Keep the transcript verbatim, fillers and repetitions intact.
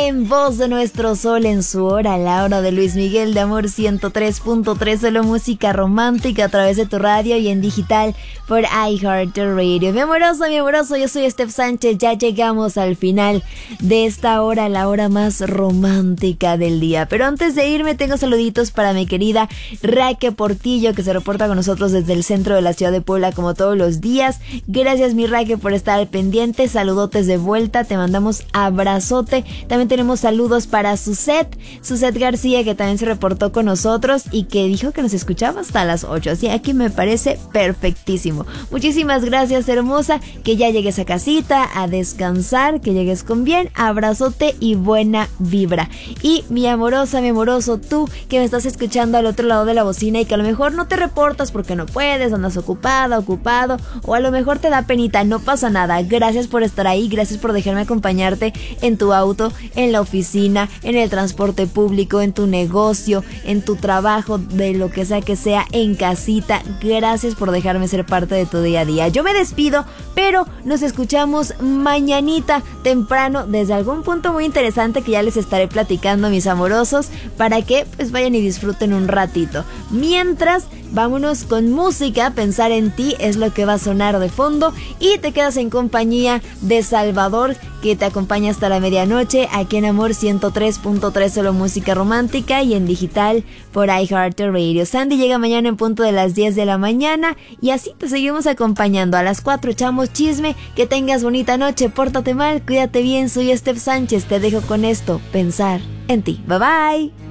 en voz de nuestro sol en su hora, la hora de Luis Miguel de Amor ciento tres punto tres, solo música romántica a través de tu radio y en digital por iHeartRadio. Mi amoroso, mi amoroso, yo soy Steph Sánchez, ya llegamos al final de esta hora, la hora más romántica del día. Pero antes de irme tengo saluditos para mi querida Raque Portillo, que se reporta con nosotros desde el centro de la ciudad de Puebla como todos los días. Gracias mi Raque por estar al pendiente, saludotes de vuelta, te mandamos abrazote. También tenemos saludos para Suset, Suset García, que también se reportó con nosotros y que dijo que nos escuchaba hasta las ocho, así aquí me parece perfectísimo. Muchísimas gracias hermosa, que ya llegues a casita a descansar, que llegues con bien, abrazote y buena vibra. Y mi amorosa, mi amoroso, tú que me estás escuchando al otro lado de la bocina y que a lo mejor no te reportas porque no puedes, andas ocupada, ocupado, o a lo mejor te da penita, no pasa nada. Gracias por estar ahí, gracias por dejarme acompañarte en tu auto, en la oficina, en el transporte público, en tu negocio, en tu trabajo, de lo que sea que sea, en casita. Gracias por dejarme ser parte de tu día a día. Yo me despido, pero nos escuchamos mañanita temprano desde algún punto muy interesante que ya les estaré platicando, mis amorosos, para que pues vayan y disfruten un ratito. Mientras, vámonos con música. Pensar en ti es lo que va a sonar de fondo y te quedas en compañía de Salvador, que te acompaña hasta la medianoche aquí en Amor ciento tres punto tres, solo música romántica y en digital por iHeartRadio. Sandy llega mañana en punto de las diez de la mañana y así te seguimos acompañando. A las cuatro echamos chisme. Que tengas bonita noche, pórtate mal, cuídate bien. Soy Steph Sánchez, te dejo con esto, pensar en ti. Bye bye.